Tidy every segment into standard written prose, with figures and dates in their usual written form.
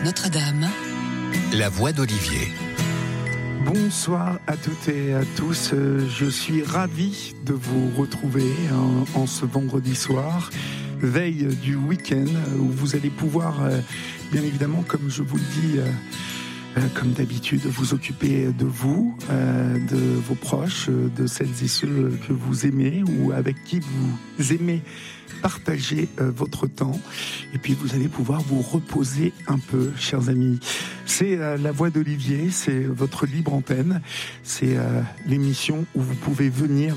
Notre-Dame. La voix d'Olivier. Bonsoir à toutes et à tous, je suis ravi de vous retrouver en ce vendredi soir, veille du week-end, où vous allez pouvoir, bien évidemment, comme je vous le dis, comme d'habitude, vous occuper de vous, de vos proches, de celles et ceux que vous aimez ou avec qui vous aimez partager votre temps. Et puis vous allez pouvoir vous reposer un peu, chers amis. C'est la voix d'Olivier, c'est votre libre antenne, c'est l'émission où vous pouvez venir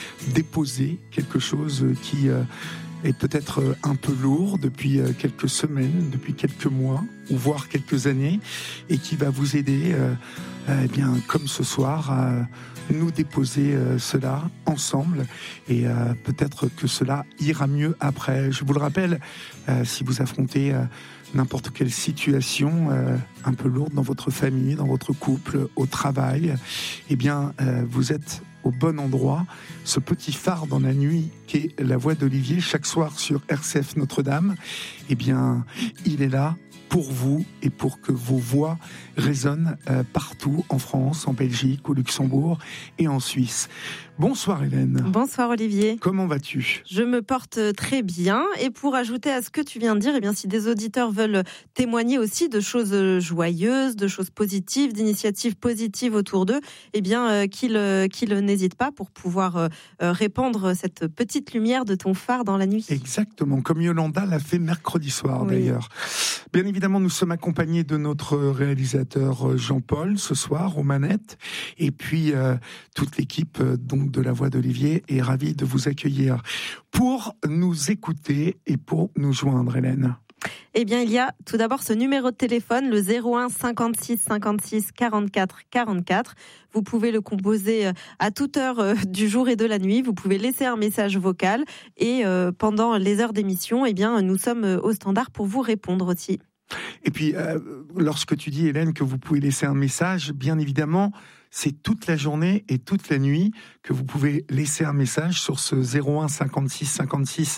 déposer quelque chose qui est peut-être un peu lourd depuis quelques semaines, depuis quelques mois, ou voire quelques années, et qui va vous aider, eh bien, comme ce soir, à nous déposer cela ensemble, et peut-être que cela ira mieux après. Je vous le rappelle, si vous affrontez n'importe quelle situation un peu lourde dans votre famille, dans votre couple, au travail, eh bien, vous êtes au bon endroit. Ce petit phare dans la nuit qu'est la voix d'Olivier, chaque soir sur RCF Notre-Dame, eh bien, il est là pour vous et pour que vos voix résonnent partout en France, en Belgique, au Luxembourg et en Suisse. Bonsoir Hélène. Bonsoir Olivier. Comment vas-tu ? Je me porte très bien, et pour ajouter à ce que tu viens de dire, eh bien, si des auditeurs veulent témoigner aussi de choses joyeuses, de choses positives, d'initiatives positives autour d'eux, eh bien qu'ils n'hésitent pas pour pouvoir répandre cette petite lumière de ton phare dans la nuit. Exactement, comme Yolanda l'a fait mercredi soir d'ailleurs. Bien évidemment, nous sommes accompagnés de notre réalisateur Jean-Paul ce soir aux manettes, et puis toute l'équipe donc de la voix d'Olivier est ravie de vous accueillir pour nous écouter et pour nous joindre, Hélène. Eh bien, il y a tout d'abord ce numéro de téléphone, le 01 56 56 44 44. Vous pouvez le composer à toute heure du jour et de la nuit. Vous pouvez laisser un message vocal, et pendant les heures d'émission, eh bien, nous sommes au standard pour vous répondre aussi. Et puis, lorsque tu dis, Hélène, que vous pouvez laisser un message, bien évidemment, c'est toute la journée et toute la nuit que vous pouvez laisser un message sur ce 01 56 56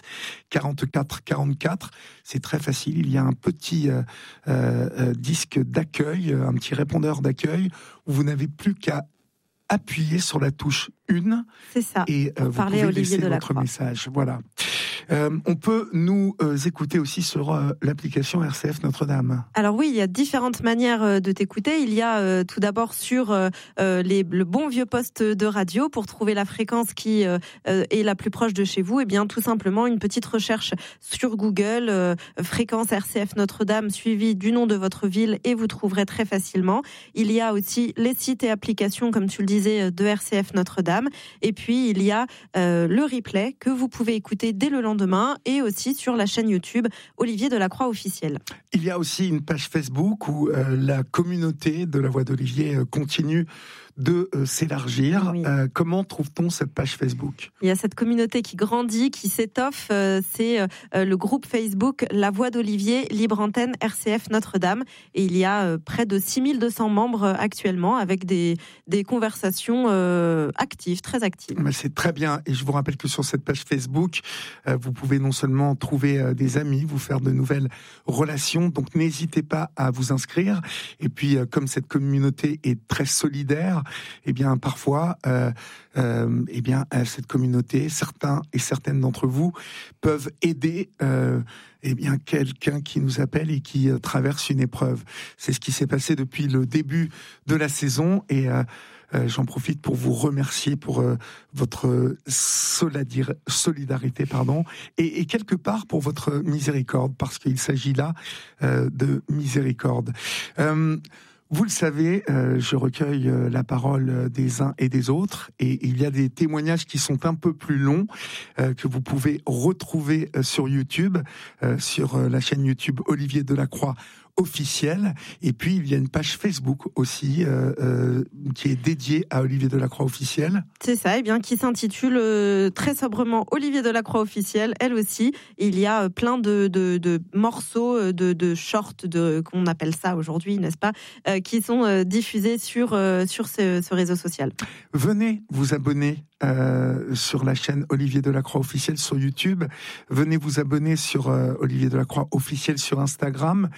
44 44. C'est très facile, il y a un petit disque d'accueil, un petit répondeur d'accueil, où vous n'avez plus qu'à appuyer sur la touche 1. C'est ça. Et vous pouvez laisser votre message. Voilà. On peut nous écouter aussi sur l'application RCF Notre-Dame. Alors oui, il y a différentes manières de t'écouter. Il y a tout d'abord sur le bon vieux poste de radio pour trouver la fréquence qui est la plus proche de chez vous. Et bien tout simplement une petite recherche sur Google, fréquence RCF Notre-Dame suivie du nom de votre ville, et vous trouverez très facilement. Il y a aussi les sites et applications, comme tu le disais, de RCF Notre-Dame. Et puis il y a le replay que vous pouvez écouter dès le lendemain, et aussi sur la chaîne YouTube Olivier Delacroix officiel. Il y a aussi une page Facebook où la communauté de la voix d'Olivier continue de s'élargir. Oui. Comment trouve-t-on cette page Facebook ? Il y a cette communauté qui grandit, qui s'étoffe. C'est le groupe Facebook La Voix d'Olivier, Libre Antenne RCF Notre-Dame. Et il y a près de 6200 membres actuellement, avec des conversations actives, très actives. C'est très bien. Et je vous rappelle que sur cette page Facebook, vous pouvez non seulement trouver des amis, vous faire de nouvelles relations. Donc n'hésitez pas à vous inscrire. Et puis, comme cette communauté est très solidaire, eh bien parfois, eh bien cette communauté, certains et certaines d'entre vous peuvent aider eh bien quelqu'un qui nous appelle et qui traverse une épreuve. C'est ce qui s'est passé depuis le début de la saison, et j'en profite pour vous remercier pour votre solidarité, et quelque part pour votre miséricorde, parce qu'il s'agit là de miséricorde. Vous le savez, je recueille la parole des uns et des autres, et il y a des témoignages qui sont un peu plus longs, que vous pouvez retrouver sur YouTube, sur la chaîne YouTube Olivier Delacroix officiel. Et puis il y a une page Facebook aussi qui est dédiée à Olivier Delacroix officiel. C'est ça, et bien qui s'intitule très sobrement Olivier Delacroix officiel, elle aussi. Il y a plein de morceaux, de shorts, qu'on appelle ça aujourd'hui, n'est-ce pas, qui sont diffusés sur ce réseau social. Venez vous abonner sur la chaîne Olivier Delacroix officiel sur YouTube. Venez vous abonner sur Olivier Delacroix officiel sur Instagram, et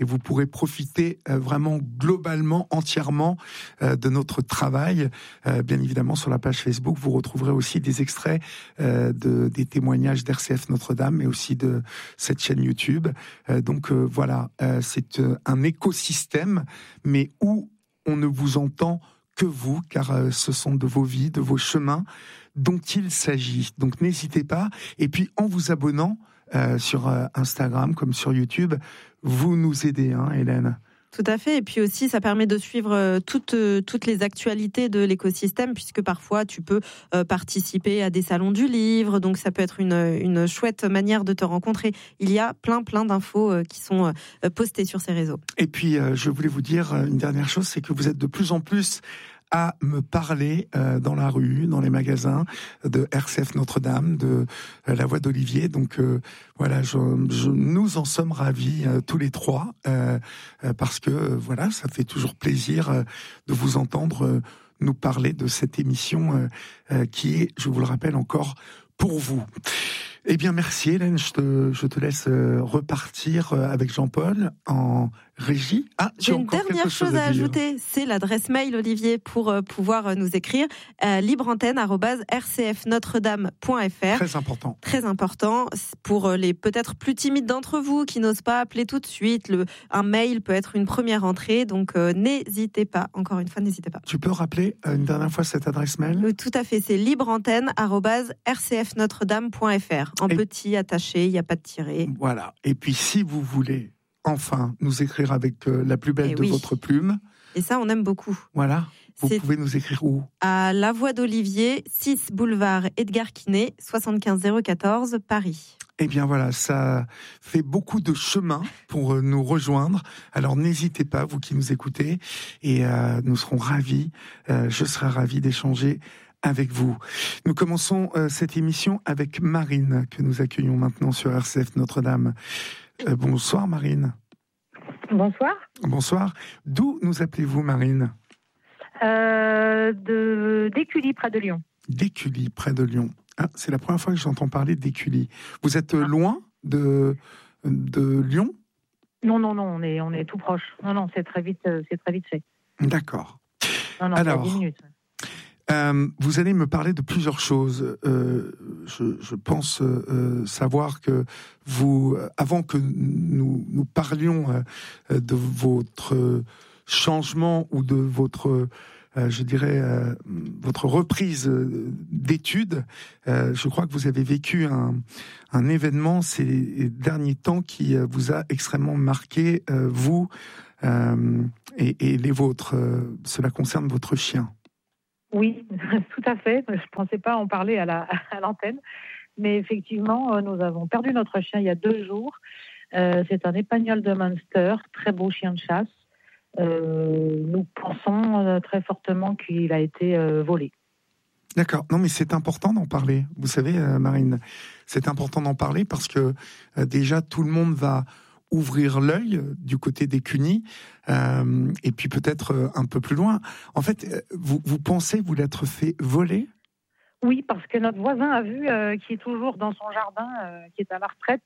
vous pourrez profiter vraiment globalement, entièrement de notre travail. Bien évidemment, sur la page Facebook, vous retrouverez aussi des extraits des témoignages d'RCF Notre-Dame, mais aussi de cette chaîne YouTube. Donc voilà, c'est un écosystème, mais où on ne vous entend que vous, car ce sont de vos vies, de vos chemins dont il s'agit. Donc n'hésitez pas. Et puis en vous abonnant sur Instagram comme sur YouTube, vous nous aidez, hein, Hélène. Tout à fait. Et puis aussi, ça permet de suivre toutes les actualités de l'écosystème, puisque parfois tu peux participer à des salons du livre. Donc ça peut être une chouette manière de te rencontrer. Il y a plein d'infos qui sont postées sur ces réseaux. Et puis, je voulais vous dire une dernière chose, c'est que vous êtes de plus en plus à me parler dans la rue, dans les magasins de RCF Notre-Dame, de La Voix d'Olivier. Donc voilà, nous en sommes ravis tous les trois, parce que voilà, ça fait toujours plaisir de vous entendre nous parler de cette émission qui est, je vous le rappelle encore, pour vous. Eh bien, merci Hélène, je te laisse repartir avec Jean-Paul en régie. Ah, j'ai une dernière chose à ajouter, c'est l'adresse mail, Olivier, pour pouvoir nous écrire, libreantenne@rcfnotredame.fr. Très important. Très important, pour les peut-être plus timides d'entre vous qui n'osent pas appeler tout de suite, un mail peut être une première entrée, donc n'hésitez pas, encore une fois, n'hésitez pas. Tu peux rappeler une dernière fois cette adresse mail ? Tout à fait, c'est libreantenne@rcfnotredame.fr. En petit, attaché, il n'y a pas de tiret. Voilà, et puis si vous voulez enfin nous écrire avec la plus belle de votre plume. Et ça, on aime beaucoup. Voilà. Vous pouvez nous écrire où ? À La Voix d'Olivier, 6 boulevard Edgar Quinet, 75 014, Paris. Eh bien voilà, ça fait beaucoup de chemin pour nous rejoindre. Alors n'hésitez pas, vous qui nous écoutez, et nous serons ravis, je serai ravi d'échanger avec vous. Nous commençons cette émission avec Marine, que nous accueillons maintenant sur RCF Notre-Dame. Bonsoir Marine. Bonsoir. Bonsoir. D'où nous appelez-vous Marine ? D'Écully, près de Lyon. D'Écully, près de Lyon. Ah, c'est la première fois que j'entends parler d'Écully. Vous êtes loin de Lyon ? Non, on est tout proche. Non, c'est très vite fait. D'accord. Non, alors, 10 minutes. Vous allez me parler de plusieurs choses. Je pense savoir que vous, avant que nous parlions de votre changement ou de votre, je dirais, votre reprise d'études, je crois que vous avez vécu un événement ces derniers temps qui vous a extrêmement marqué, vous et les vôtres. Cela concerne votre chien. Oui, tout à fait. Je ne pensais pas en parler à l'antenne. Mais effectivement, nous avons perdu notre chien il y a 2 jours. C'est un Épagneul de Munster, très beau chien de chasse. Nous pensons très fortement qu'il a été volé. D'accord. Non, mais c'est important d'en parler. Vous savez, Marine, c'est important d'en parler parce que déjà, tout le monde va ouvrir l'œil du côté des Cuny, et puis peut-être un peu plus loin. En fait, vous pensez vous l'être fait voler ? Oui, parce que notre voisin a vu, qui est toujours dans son jardin, qui est à la retraite,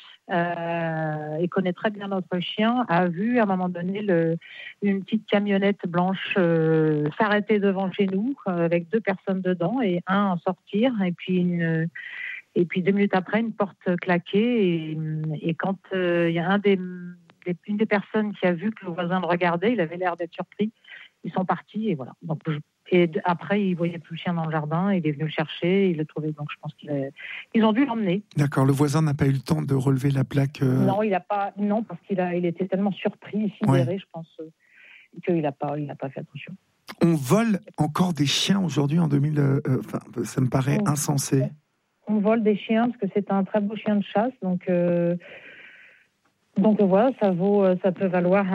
et connaît très bien notre chien, a vu à un moment donné une petite camionnette blanche s'arrêter devant chez nous, avec 2 personnes dedans, et un en sortir, et puis 2 minutes après, une porte claquée. Et quand il y a une des personnes qui a vu que le voisin le regardait, il avait l'air d'être surpris. Ils sont partis et voilà. Donc, après, il voyait plus le chien dans le jardin. Il est venu le chercher, il l'a trouvé. Donc, je pense qu'ils ont dû l'emmener. D'accord. Le voisin n'a pas eu le temps de relever la plaque. Non, il n'a pas. Non, parce il était tellement surpris, sidéré, je pense, qu'il n'a pas fait attention. On vole encore des chiens aujourd'hui en 2000. Ça me paraît insensé. On vole des chiens parce que c'est un très beau chien de chasse, donc voilà, ça peut valoir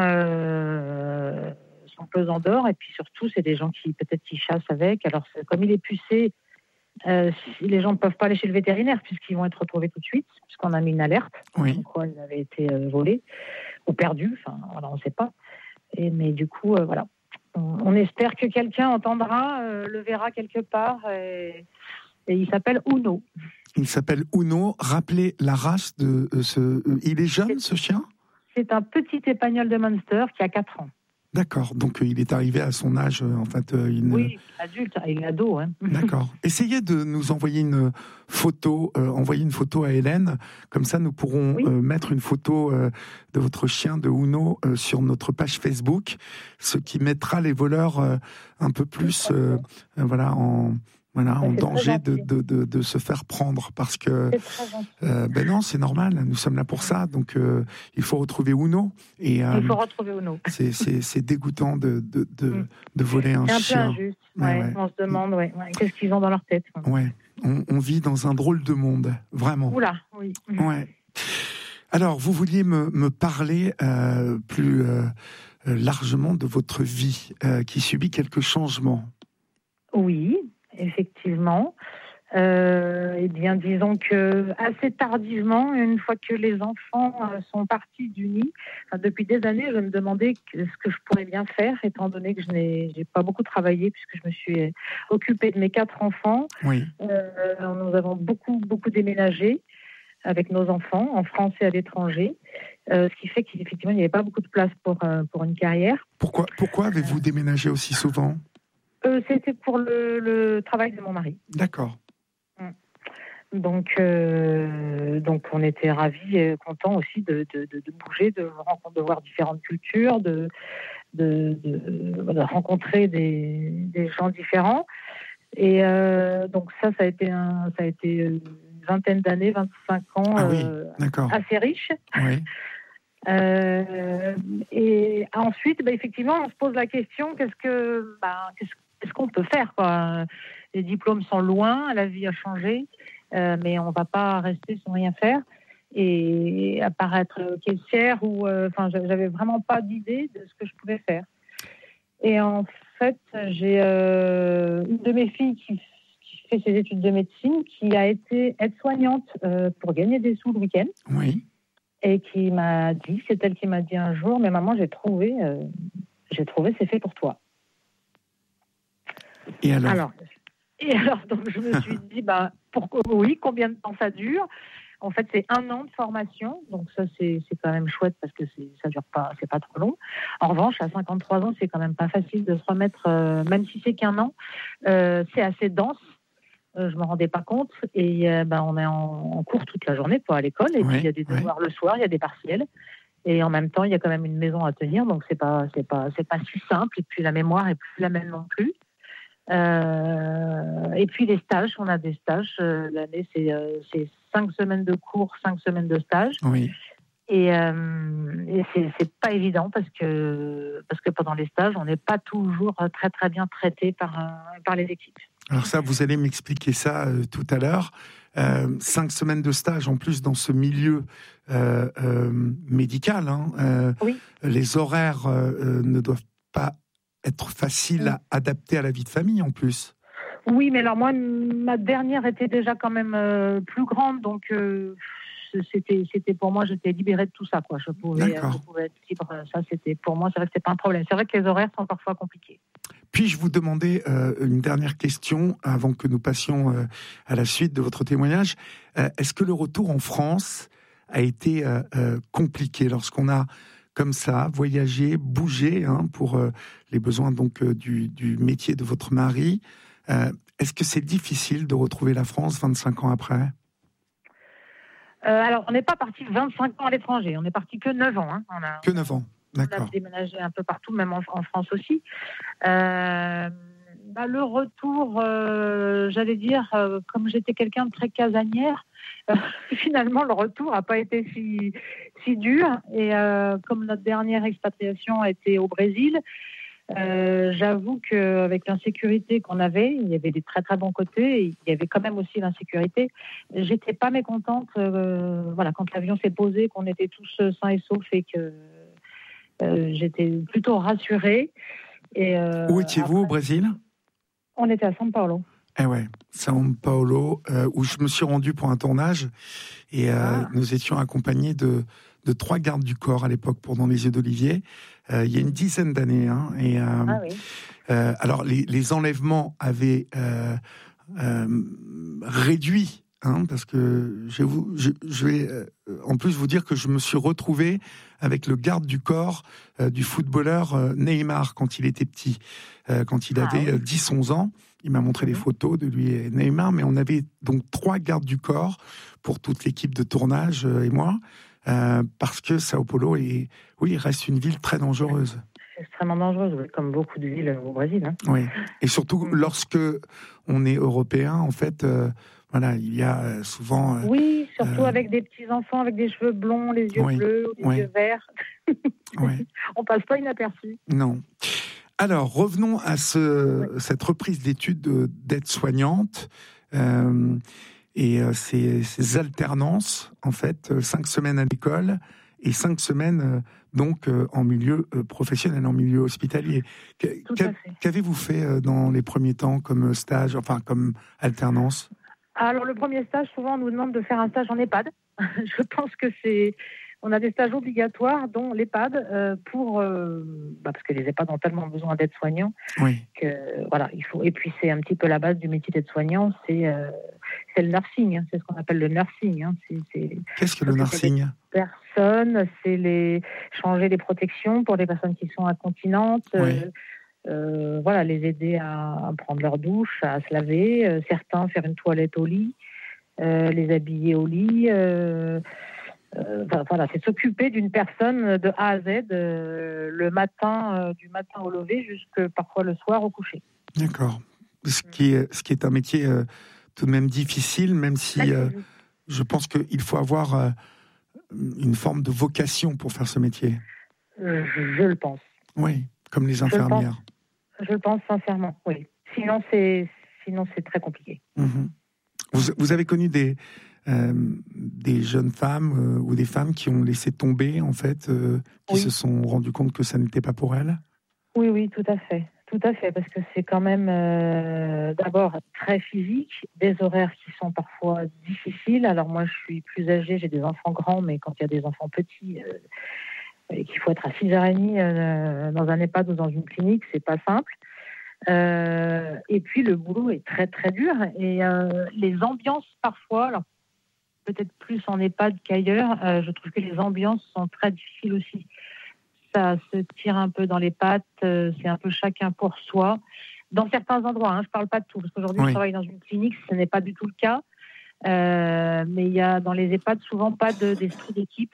son pesant d'or, et puis surtout c'est des gens qui peut-être qui chassent avec. Alors comme il est pucé, les gens ne peuvent pas aller chez le vétérinaire puisqu'ils vont être retrouvés tout de suite, puisqu'on a mis une alerte, comme quoi il avait été volé ou perdu. Enfin voilà, on ne sait pas. Mais du coup voilà, on espère que quelqu'un entendra, le verra quelque part. Et il s'appelle Uno. Il s'appelle Uno. Rappelez la race de ce. Il est jeune, ce chien ? C'est un petit épagnol de Munster qui a 4 ans. D'accord, donc il est arrivé à son âge, en fait. Oui, adulte, il est ado. Hein. D'accord. Essayez de nous envoyer une photo, à Hélène, comme ça nous pourrons mettre une photo de votre chien, de Uno, sur notre page Facebook, ce qui mettra les voleurs un peu plus en danger de se faire prendre, parce que non, c'est normal, nous sommes là pour ça, donc il faut retrouver Uno, et il faut retrouver Uno. c'est dégoûtant de voler un chien. C'est un peu injuste, on se demande qu'est-ce qu'ils ont dans leur tête. On vit dans un drôle de monde, vraiment. Oula, oui. Ouais. Alors, vous vouliez me parler plus largement de votre vie qui subit quelques changements. Oui, effectivement. Eh bien, disons que assez tardivement, une fois que les enfants sont partis du nid, depuis des années, je me demandais ce que je pourrais bien faire, étant donné que je n'ai pas beaucoup travaillé, puisque je me suis occupée de mes 4 enfants. Oui. Nous avons beaucoup déménagé avec nos enfants, en France et à l'étranger, ce qui fait qu'effectivement, il n'y avait pas beaucoup de place pour une carrière. Pourquoi avez-vous déménagé aussi souvent ? C'était pour le travail de mon mari. D'accord. Donc on était ravis, contents aussi de bouger, de voir différentes cultures, de rencontrer des gens différents. Et donc ça a été une vingtaine d'années, 25 ans, assez riche. Oui. Et ensuite, effectivement, on se pose la question qu'est-ce qu'on peut faire, quoi. Les diplômes sont loin, la vie a changé, mais on ne va pas rester sans rien faire. Et à part être caissière, j'avais vraiment pas d'idée de ce que je pouvais faire. Et en fait, j'ai une de mes filles qui fait ses études de médecine, qui a été aide-soignante pour gagner des sous le week-end. Oui. Et qui m'a dit, c'est elle qui m'a dit un jour, mais maman, j'ai trouvé, c'est fait pour toi. Et alors, donc je me suis dit, combien de temps ça dure ? En fait, c'est 1 an de formation, donc ça c'est quand même chouette parce que ça dure pas, c'est pas trop long. En revanche, à 53 ans, c'est quand même pas facile de se remettre, même si c'est qu'1 an, c'est assez dense. Je me rendais pas compte, et on est en cours toute la journée pour aller à l'école, et puis il y a des devoirs le soir, il y a des partiels, et en même temps il y a quand même une maison à tenir, donc c'est pas si simple, et puis la mémoire est plus la même non plus. Et puis les stages, on a des stages, l'année c'est 5 semaines de cours, 5 semaines de stage. Oui. Et c'est pas évident parce que pendant les stages, on n'est pas toujours très très bien traité par les équipes. Alors ça, vous allez m'expliquer ça tout à l'heure. 5 semaines de stage en plus dans ce milieu médical. Oui. Les horaires ne doivent pas être faciles à adapter à la vie de famille en plus. Oui, mais alors moi, ma dernière était déjà quand même plus grande, donc c'était pour moi, j'étais libérée de tout ça, quoi. Je pouvais être libre. Ça, c'était pour moi, c'est vrai que c'est pas un problème. C'est vrai que les horaires sont parfois compliqués. Puis-je vous demander une dernière question avant que nous passions à la suite de votre témoignage. Est-ce que le retour en France a été compliqué lorsqu'on a comme ça voyagé, bougé pour les besoins donc du métier de votre mari? Est-ce que c'est difficile de retrouver la France 25 ans après? Alors, on n'est pas parti 25 ans à l'étranger. On n'est parti que 9 ans. Que 9 ans, d'accord. On a déménagé un peu partout, même en France aussi. Le retour, j'allais dire, comme j'étais quelqu'un de très casanière, finalement, le retour n'a pas été si dur. Et comme notre dernière expatriation a été au Brésil, j'avoue qu'avec l'insécurité qu'on avait, il y avait des très très bons côtés, et il y avait quand même aussi l'insécurité. J'étais pas mécontente, quand l'avion s'est posé, qu'on était tous sains et saufs, et que j'étais plutôt rassurée. Et, où étiez-vous au Brésil? On était à São Paulo. Eh ouais, São Paulo, où je me suis rendu pour un tournage, et nous étions accompagnés de 3 gardes du corps à l'époque pour Dans les yeux d'Olivier, il y a une dizaine d'années. Alors les enlèvements avaient réduit parce que je vais en plus vous dire que je me suis retrouvé avec le garde du corps du footballeur Neymar quand il était petit, quand il avait 10-11 ans. Il m'a montré des photos de lui et Neymar, mais on avait donc 3 gardes du corps pour toute l'équipe de tournage et moi, parce que Sao Paulo reste une ville très dangereuse. Extrêmement dangereuse, comme beaucoup de villes au Brésil. Hein. Oui, et surtout lorsque on est européen, en fait, il y a souvent... oui, surtout avec des petits-enfants, avec des cheveux blonds, les yeux bleus, ou les yeux verts. On passe pas inaperçu. Non. Alors, revenons à cette reprise d'études d'aide-soignante et ces alternances, en fait, 5 semaines à l'école et 5 semaines donc en milieu professionnel, en milieu hospitalier. Qu'avez-vous fait dans les premiers temps comme stage, enfin comme alternance ? Alors, le premier stage, souvent, on nous demande de faire un stage en EHPAD. Je pense que on a des stages obligatoires, dont l'EHPAD, parce que les EHPAD ont tellement besoin d'aides-soignants que il faut. Et puis c'est un petit peu la base du métier d'aide-soignant, c'est le nursing, hein, c'est ce qu'on appelle le nursing. Hein, Qu'est-ce que le nursing ? C'est changer les protections pour les personnes qui sont incontinentes. Les aider à prendre leur douche, à se laver, certains faire une toilette au lit, les habiller au lit. C'est s'occuper d'une personne de A à Z, le matin, du matin au lever, jusque parfois le soir au coucher. D'accord. Ce qui est un métier tout de même difficile, même si je pense qu'il faut avoir une forme de vocation pour faire ce métier. Je le pense. Oui, comme les infirmières. Je le pense sincèrement, oui. Sinon, c'est très compliqué. Mmh. Vous avez connu des jeunes femmes ou des femmes qui ont laissé tomber, en fait, qui se sont rendues compte que ça n'était pas pour elles ? Oui, tout à fait. Tout à fait, parce que c'est quand même d'abord très physique, des horaires qui sont parfois difficiles. Alors moi, je suis plus âgée, j'ai des enfants grands, mais quand il y a des enfants petits, et qu'il faut être à 6h30 dans un EHPAD ou dans une clinique, c'est pas simple. Et puis le boulot est très très dur et les ambiances parfois, alors peut-être plus en EHPAD qu'ailleurs, je trouve que les ambiances sont très difficiles aussi. Ça se tire un peu dans les pattes, c'est un peu chacun pour soi. Dans certains endroits, je ne parle pas de tout, parce qu'aujourd'hui je travaille dans une clinique, ce n'est pas du tout le cas. Mais il y a dans les EHPAD souvent pas d'esprit d'équipe.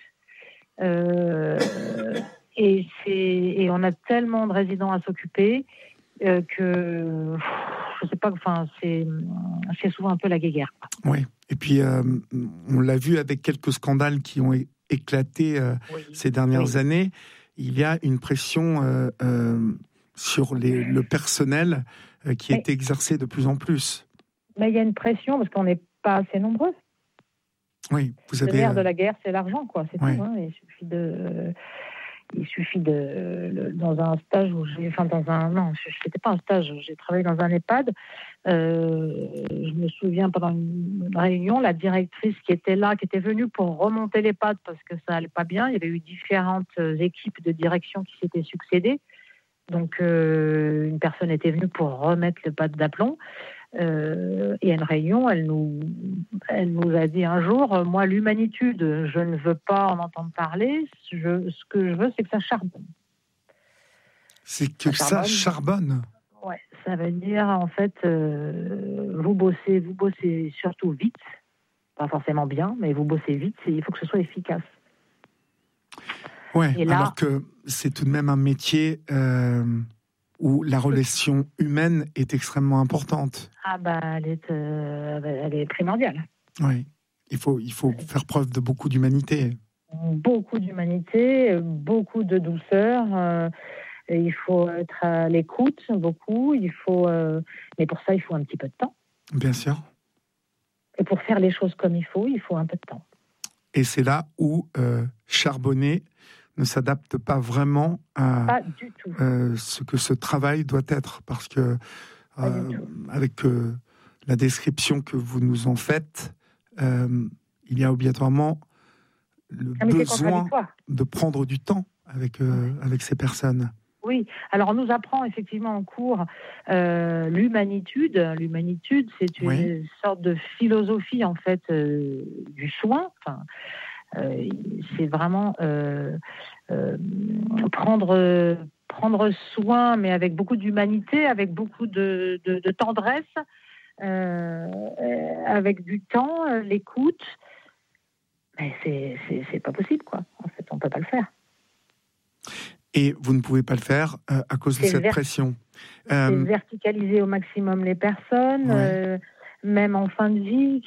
Et on a tellement de résidents à s'occuper que je sais pas, c'est souvent un peu la guéguerre. Oui, et puis on l'a vu avec quelques scandales qui ont éclaté ces dernières années. Il y a une pression sur le personnel qui est exercée de plus en plus. Mais il y a une pression parce qu'on n'est pas assez nombreux. Oui, vous avez... Le nerf de la guerre, c'est l'argent, quoi. C'est tout. Il suffit dans un stage où c'était pas un stage, j'ai travaillé dans un EHPAD. Je me souviens pendant une réunion, la directrice qui était là, qui était venue pour remonter l'EHPAD parce que ça allait pas bien. Il y avait eu différentes équipes de direction qui s'étaient succédées. Donc une personne était venue pour remettre l'EHPAD d'aplomb. Et à une réunion, elle nous a dit un jour, moi, l'humanitude, je ne veux pas en entendre parler. Ce que je veux, c'est que ça charbonne. C'est que ça charbonne. Ouais, ça veut dire, en fait, vous bossez surtout vite. Pas forcément bien, mais vous bossez vite. Il faut que ce soit efficace. Ouais, alors que c'est tout de même un métier... où la relation humaine est extrêmement importante. Elle est primordiale. Oui, il faut faire preuve de beaucoup d'humanité. Beaucoup d'humanité, beaucoup de douceur. Il faut être à l'écoute, beaucoup. Mais pour ça, il faut un petit peu de temps. Bien sûr. Et pour faire les choses comme il faut un peu de temps. Et c'est là où charbonner ne s'adapte pas vraiment à pas du tout. Ce que ce travail doit être, parce que avec la description que vous nous en faites, il y a obligatoirement le besoin de prendre du temps avec ces personnes. Oui, alors on nous apprend effectivement en cours l'humanitude. L'humanitude, c'est une sorte de philosophie en fait du soin. Enfin, c'est vraiment prendre soin, mais avec beaucoup d'humanité, avec beaucoup de tendresse, avec du temps, l'écoute. Mais c'est pas possible, quoi. En fait, on peut pas le faire. Et vous ne pouvez pas le faire à cause de cette pression. C'est verticaliser au maximum les personnes, même en fin de vie.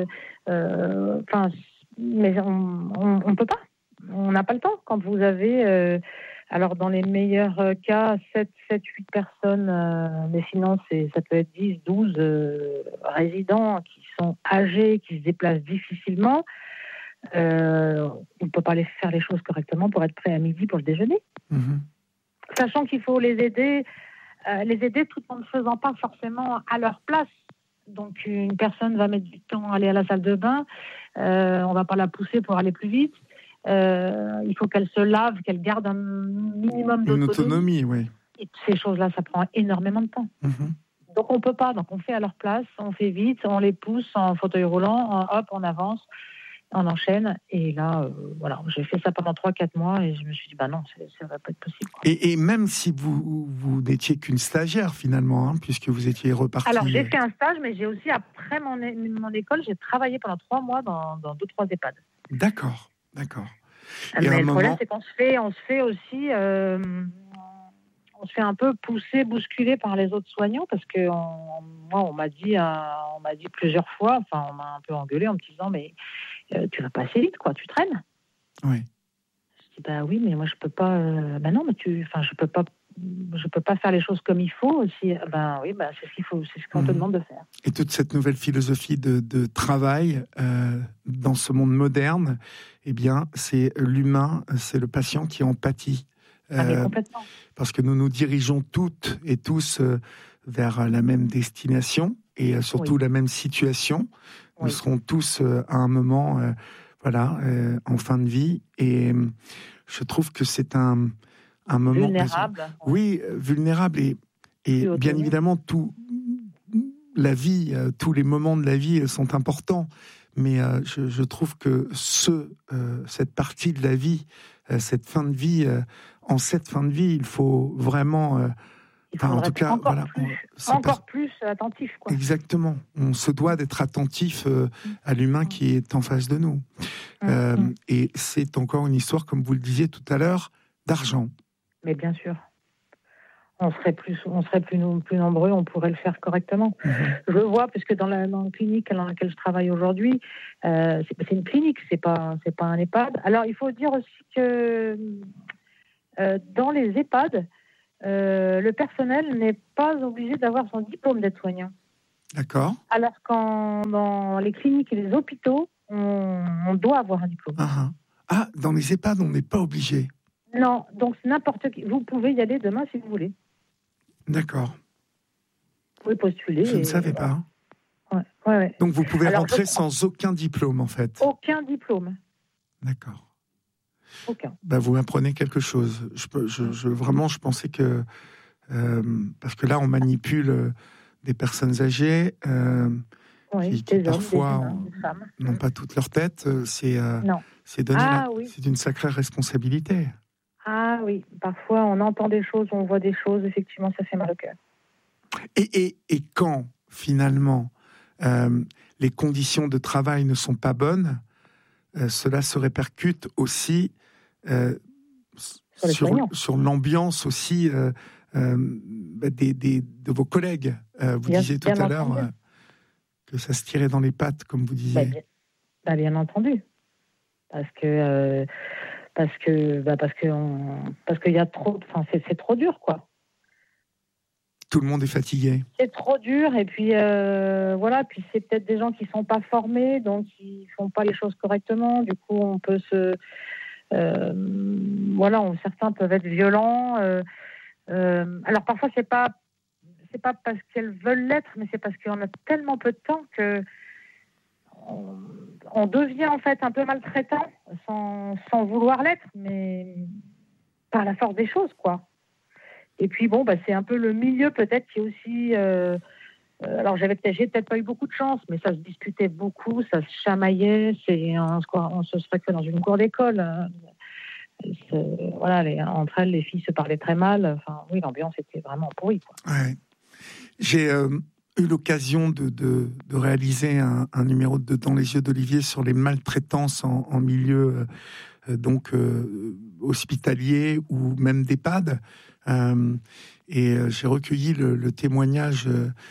Mais on peut pas. On n'a pas le temps. Quand vous avez, alors dans les meilleurs cas, 7, 8 personnes, mais sinon ça peut être 10, 12 résidents qui sont âgés, qui se déplacent difficilement. On ne peut pas faire les choses correctement pour être prêt à midi pour le déjeuner. Mmh. Sachant qu'il faut les aider tout en ne faisant pas forcément à leur place. Donc une personne va mettre du temps à aller à la salle de bain, on ne va pas la pousser pour aller plus vite. Il faut qu'elle se lave, qu'elle garde un minimum d'autonomie. Une autonomie, oui. Et ces choses-là, ça prend énormément de temps. Mmh. Donc on ne peut pas, donc on fait à leur place, on fait vite, on les pousse en fauteuil roulant, on avance. On enchaîne, et là, voilà, j'ai fait ça pendant 3-4 mois, et je me suis dit, non, ça ne va pas être possible. Et même si vous n'étiez qu'une stagiaire, finalement, puisque vous étiez repartie... Alors, j'ai fait un stage, mais j'ai aussi, après mon école, j'ai travaillé pendant 3 mois dans 2-3 EHPAD. D'accord. Et mais le problème, c'est qu'on se fait aussi... on se fait un peu pousser, bousculer par les autres soignants, parce que moi, on m'a dit plusieurs fois, on m'a un peu engueulé en me disant, mais tu vas pas assez vite, quoi, tu traînes. Oui. Je dis, oui, mais moi, je peux pas, non, mais je peux pas faire les choses comme il faut aussi. Oui, c'est ce qu'il faut, c'est ce qu'on te demande de faire. Et toute cette nouvelle philosophie de travail dans ce monde moderne, eh bien, c'est l'humain, c'est le patient qui en pâtit. Mais complètement. Parce que nous nous dirigeons toutes et tous vers la même destination et surtout la même situation. Nous serons tous à un moment en fin de vie, et je trouve que c'est un moment vulnérable. Vulnérable, et bien évidemment la vie, tous les moments de la vie sont importants, mais je trouve que cette partie de la vie, cette fin de vie, en cette fin de vie, il faut vraiment en tout cas, encore plus attentif, quoi. Exactement. On se doit d'être attentif à l'humain qui est en face de nous. Et c'est encore une histoire, comme vous le disiez tout à l'heure, d'argent. Mais bien sûr. On serait plus nombreux, on pourrait le faire correctement. Je le vois, puisque dans la clinique dans laquelle je travaille aujourd'hui, c'est une clinique, c'est pas un EHPAD. Alors, il faut dire aussi que dans les EHPAD, le personnel n'est pas obligé d'avoir son diplôme d'aide-soignant. D'accord. Alors dans les cliniques et les hôpitaux, on doit avoir un diplôme. Ah, dans les EHPAD, on n'est pas obligé. Non, donc n'importe qui. Vous pouvez y aller demain si vous voulez. D'accord. Vous pouvez postuler. Je ne savais pas. Ouais. Donc vous pouvez rentrer sans aucun diplôme, en fait. Aucun diplôme. D'accord. Aucun. Vous m'apprenez quelque chose. Vraiment, je pensais que... parce que là, on manipule des personnes âgées qui parfois n'ont pas toute leur tête. C'est d'une sacrée responsabilité. Ah oui, parfois on entend des choses, on voit des choses, effectivement, ça fait mal au cœur. Et quand, finalement, les conditions de travail ne sont pas bonnes, cela se répercute aussi sur l'ambiance aussi de vos collègues. Vous disiez tout à l'heure que ça se tirait dans les pattes, comme vous disiez. Bien entendu. Parce qu'il y a trop, c'est trop dur, quoi. Tout le monde est fatigué. C'est trop dur, et puis puis c'est peut-être des gens qui sont pas formés, donc ils font pas les choses correctement. Du coup, on peut certains peuvent être violents. Alors parfois c'est pas parce qu'elles veulent l'être, mais c'est parce qu'on a tellement peu de temps que on devient en fait un peu maltraitant sans vouloir l'être, mais par la force des choses, quoi. Et puis c'est un peu le milieu peut-être qui est aussi. Alors j'ai peut-être pas eu beaucoup de chance, mais ça se discutait beaucoup, ça se chamaillait. On se serait que dans une cour d'école. Entre elles, les filles se parlaient très mal. Enfin, oui, l'ambiance était vraiment pourrie, quoi. Ouais. J'ai eu l'occasion de réaliser un numéro de Dans les yeux d'Olivier sur les maltraitances en milieu hospitalier ou même d'EHPAD. Et j'ai recueilli le témoignage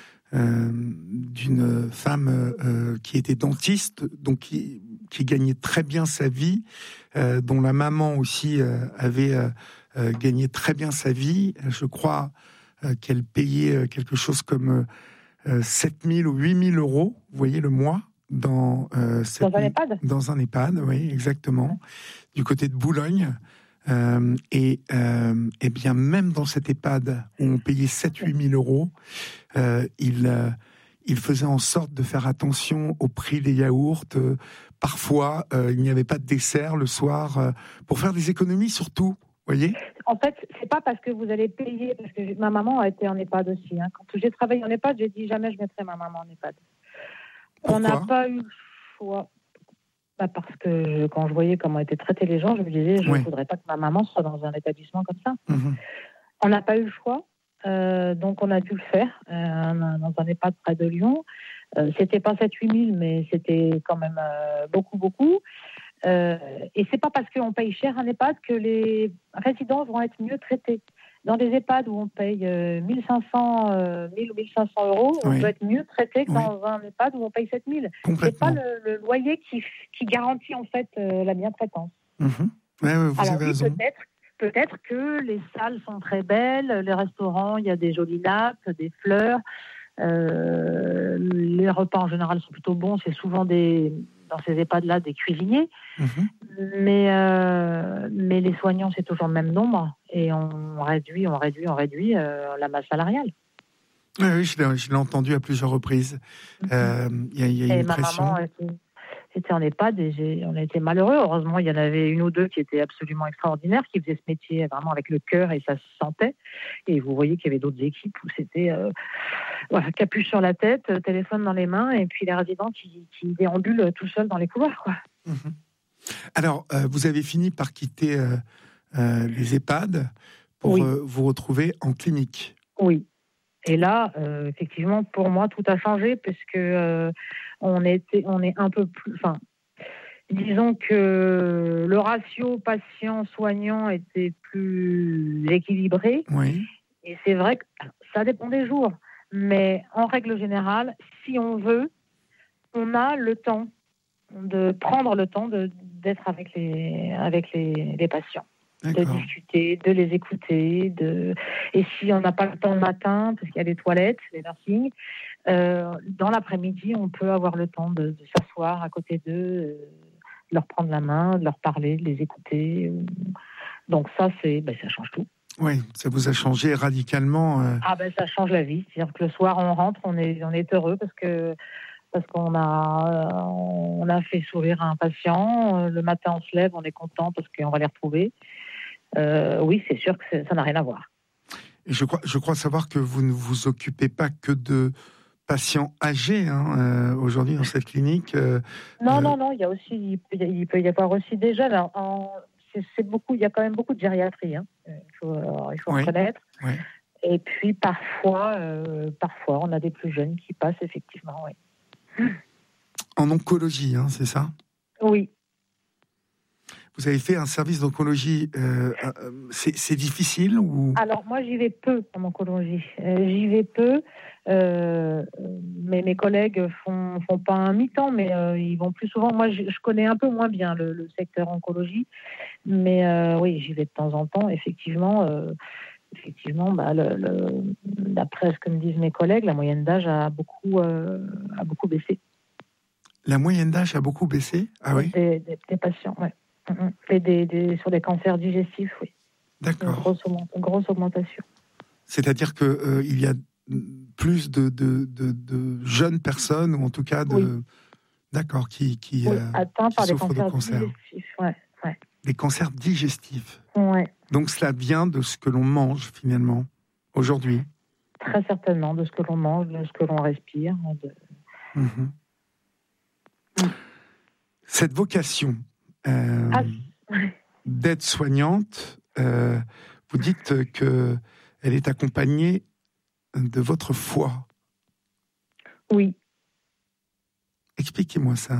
d'une femme qui était dentiste, donc qui gagnait très bien sa vie, dont la maman aussi avait gagné très bien sa vie. Je crois qu'elle payait quelque chose comme 7 000 ou 8 000 euros, vous voyez, le mois, dans un EHPAD. Dans un EHPAD, oui, exactement, du côté de Boulogne. Et bien, même dans cet EHPAD où on payait 7-8 000 euros, il faisait en sorte de faire attention au prix des yaourts. Parfois, il n'y avait pas de dessert le soir, pour faire des économies surtout, voyez. En fait, c'est pas parce que vous allez payer, parce que ma maman a été en EHPAD aussi. Hein. Quand j'ai travaillé en EHPAD, j'ai dit jamais je mettrai ma maman en EHPAD. Pourquoi ? On n'a pas eu le choix. Parce que quand je voyais comment étaient traités les gens, je me disais, je ne voudrais pas que ma maman soit dans un établissement comme ça. Mmh. On n'a pas eu le choix, donc on a dû le faire dans un EHPAD près de Lyon. C'était pas 7-8 000, mais c'était quand même beaucoup. Et c'est pas parce qu'on paye cher un EHPAD que les résidents vont être mieux traités. Dans des EHPAD où on paye 1 000 ou 1 500 euros, on doit être mieux traité que dans un EHPAD où on paye 7 000. C'est pas le loyer qui garantit en fait la bientraitance. Mmh. Vous avez raison. Peut-être que les salles sont très belles, les restaurants, il y a des jolies nappes, des fleurs. Les repas en général sont plutôt bons. C'est souvent dans ces EHPAD-là des cuisiniers. Mmh. Mais les soignants, c'est toujours le même nombre. Et on réduit la masse salariale. Oui, je l'ai entendu à plusieurs reprises. Il y a une pression. Ma maman était en EHPAD et on a été malheureux. Heureusement, il y en avait une ou deux qui étaient absolument extraordinaires, qui faisaient ce métier vraiment avec le cœur et ça se sentait. Et vous voyez qu'il y avait d'autres équipes où c'était capuche sur la tête, téléphone dans les mains et puis les résidents qui déambulent tout seuls dans les couloirs, quoi. Mmh. Alors, vous avez fini par quitter les EHPAD pour vous retrouver en clinique. Oui. Et là, effectivement, pour moi, tout a changé puisque on est un peu plus. Enfin, disons que le ratio patient-soignant était plus équilibré. Oui. Et c'est vrai que ça dépend des jours. Mais en règle générale, si on veut, on a le temps de prendre le temps d'être avec les patients. D'accord. De discuter, de les écouter. Et si on n'a pas le temps le matin, parce qu'il y a des toilettes, les nursing, dans l'après-midi, on peut avoir le temps de s'asseoir à côté d'eux, de leur prendre la main, de leur parler, de les écouter. Donc ça, ça change tout. Oui, ça vous a changé radicalement. Ça change la vie. C'est-à-dire que le soir, on rentre, on est heureux parce qu'on a fait sourire un patient. Le matin, on se lève, on est content parce qu'on va les retrouver. Oui, c'est sûr que ça n'a rien à voir. Et je crois savoir que vous ne vous occupez pas que de patients âgés aujourd'hui dans cette clinique. Non, il y a aussi, il peut y avoir aussi des jeunes. C'est beaucoup, il y a quand même beaucoup de gériatrie. Il faut reconnaître. Oui. Et puis parfois, on a des plus jeunes qui passent effectivement. Oui. En oncologie, c'est ça ? Oui. Vous avez fait un service d'oncologie. C'est difficile ou... Alors moi, j'y vais peu en oncologie. Mais mes collègues font pas un mi-temps, mais ils vont plus souvent. Moi, je connais un peu moins bien le secteur oncologie, mais oui, j'y vais de temps en temps. Effectivement, d'après ce que me disent mes collègues, la moyenne d'âge a beaucoup baissé. La moyenne d'âge a beaucoup baissé ? Ah oui. Des patients, oui. Et sur des cancers digestifs, oui. D'accord. Une grosse augmentation. C'est-à-dire qu'il y a plus de jeunes personnes, ou en tout cas d'accord, qui atteints par des cancers digestifs. Ouais. Des cancers digestifs. Ouais. Donc cela vient de ce que l'on mange finalement. aujourd'hui. Très certainement, de ce que l'on mange, de ce que l'on respire. Cette vocation d'aide-soignante, vous dites qu'elle est accompagnée de votre foi. Oui. Expliquez-moi ça.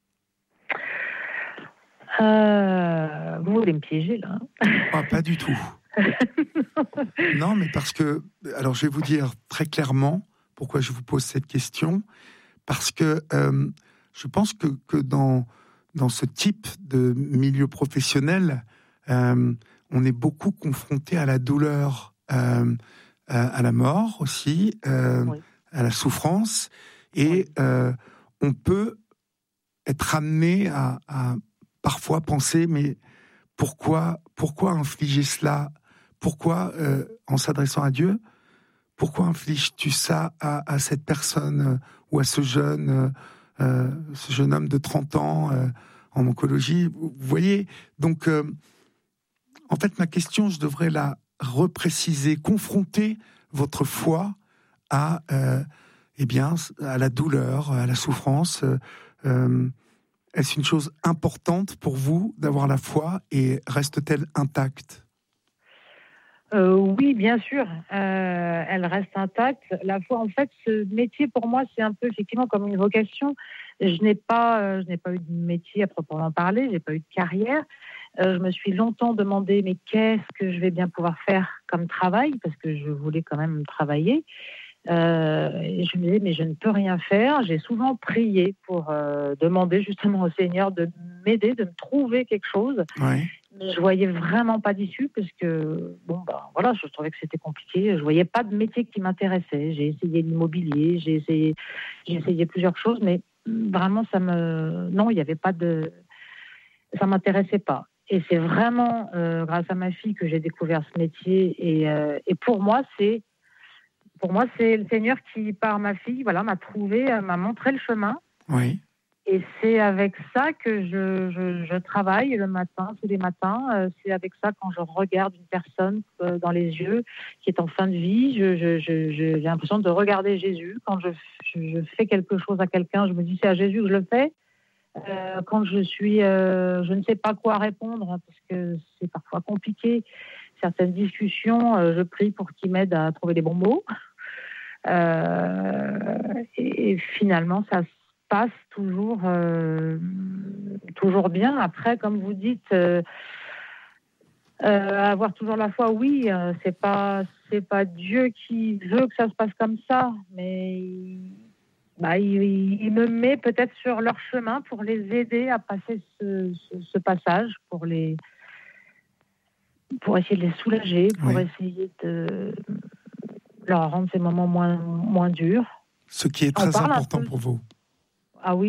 Vous voulez me piéger, là? Pas du tout. Non, mais parce que... Alors, je vais vous dire très clairement pourquoi je vous pose cette question. Parce que je pense que dans ce type de milieu professionnel, on est beaucoup confronté à la douleur, à la mort aussi, à la souffrance. Et on peut être amené à parfois penser, mais pourquoi infliger cela? Pourquoi, en s'adressant à Dieu, pourquoi infliges-tu ça à cette personne ou à ce jeune homme de 30 ans en oncologie? Vous voyez, donc, en fait, ma question, je devrais la repréciser, confronter votre foi à la douleur, à la souffrance. Est-ce une chose importante pour vous d'avoir la foi et reste-t-elle intacte? Oui, bien sûr, elle reste intacte. La foi, en fait, ce métier pour moi, c'est un peu effectivement comme une vocation. Je n'ai pas eu de métier à proprement parler, j'ai pas eu de carrière. Je me suis longtemps demandé, mais qu'est-ce que je vais bien pouvoir faire comme travail, parce que je voulais quand même travailler. Et je me disais, mais je ne peux rien faire. J'ai souvent prié pour demander justement au Seigneur de m'aider, de me trouver quelque chose. Oui. Mais je voyais vraiment pas d'issue parce que, je trouvais que c'était compliqué. Je voyais pas de métier qui m'intéressait. J'ai essayé l'immobilier, j'ai essayé plusieurs choses, mais vraiment, non, il y avait pas ça m'intéressait pas. Et c'est vraiment grâce à ma fille que j'ai découvert ce métier. Et pour moi, c'est le Seigneur qui, par ma fille, m'a trouvé, m'a montré le chemin. Oui. Et c'est avec ça que je travaille le matin, tous les matins. C'est avec ça, quand je regarde une personne dans les yeux qui est en fin de vie, j'ai l'impression de regarder Jésus. Quand je fais quelque chose à quelqu'un, je me dis c'est à Jésus que je le fais. Quand je ne sais pas quoi répondre, parce que c'est parfois compliqué, certaines discussions, je prie pour qu'il m'aide à trouver les bons mots. Et finalement, ça se passe toujours bien. Après, comme vous dites, avoir toujours la foi, oui, c'est pas Dieu qui veut que ça se passe comme ça, mais il me met peut-être sur leur chemin pour les aider à passer ce passage, pour essayer de les soulager, pour essayer de leur rendre ces moments moins durs. Ce qui est très important pour vous. Ah oui.